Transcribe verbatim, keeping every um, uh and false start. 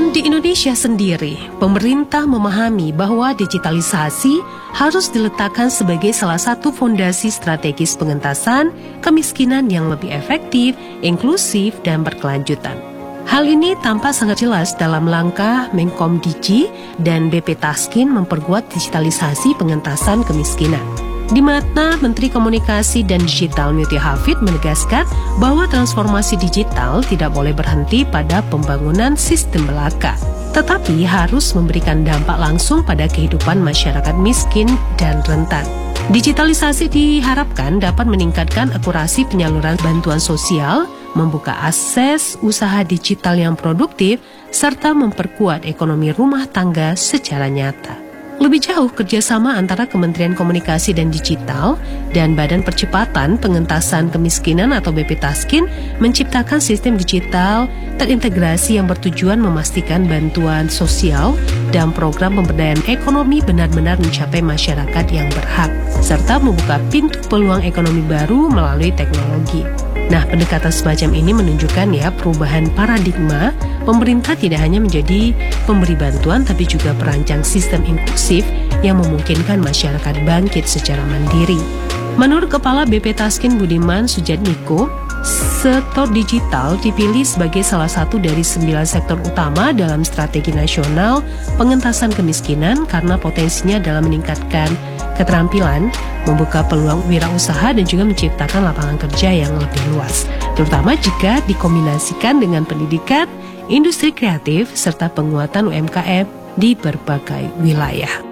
Dan di Indonesia sendiri, pemerintah memahami bahwa digitalisasi harus diletakkan sebagai salah satu fondasi strategis pengentasan kemiskinan yang lebih efektif, inklusif, dan berkelanjutan. Hal ini tampak sangat jelas dalam langkah Menkomdigi dan B P Taskin memperkuat digitalisasi pengentasan kemiskinan. Di mana Menteri Komunikasi dan Digital Muti Hafid menegaskan bahwa transformasi digital tidak boleh berhenti pada pembangunan sistem belaka, tetapi harus memberikan dampak langsung pada kehidupan masyarakat miskin dan rentan. Digitalisasi diharapkan dapat meningkatkan akurasi penyaluran bantuan sosial, membuka akses usaha digital yang produktif, serta memperkuat ekonomi rumah tangga secara nyata. Lebih jauh, kerjasama antara Kementerian Komunikasi dan Digital dan Badan Percepatan Pengentasan Kemiskinan atau B P Taskin menciptakan sistem digital terintegrasi yang bertujuan memastikan bantuan sosial dan program pemberdayaan ekonomi benar-benar mencapai masyarakat yang berhak, serta membuka pintu peluang ekonomi baru melalui teknologi. Nah, pendekatan semacam ini menunjukkan ya perubahan paradigma. Pemerintah tidak hanya menjadi pemberi bantuan, tapi juga perancang sistem inklusif yang memungkinkan masyarakat bangkit secara mandiri. Menurut Kepala B P Taskin Budiman Sujatmiko, sektor digital dipilih sebagai salah satu dari sembilan sektor utama dalam strategi nasional pengentasan kemiskinan karena potensinya dalam meningkatkan keterampilan, membuka peluang wirausaha dan juga menciptakan lapangan kerja yang lebih luas, terutama jika dikombinasikan dengan pendidikan, industri kreatif, serta penguatan U M K M di berbagai wilayah.